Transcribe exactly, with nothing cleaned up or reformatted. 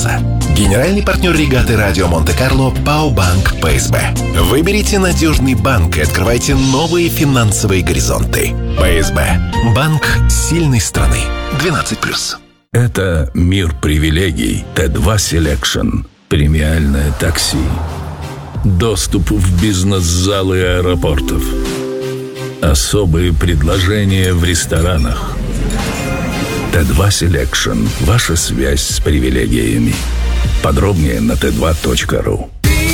бизнеса. Генеральный партнер регаты «Радио Монте-Карло» ПАО «Банк ПСБ». Выберите надежный банк и открывайте новые финансовые горизонты. ПСБ. Банк сильной страны. двенадцать плюс. Это мир привилегий. Т два Selection. Премиальное такси. Доступ в бизнес-залы аэропортов. Особые предложения в ресторанах. Т два Selection. Ваша связь с привилегиями. Подробнее на тэ два точка ру.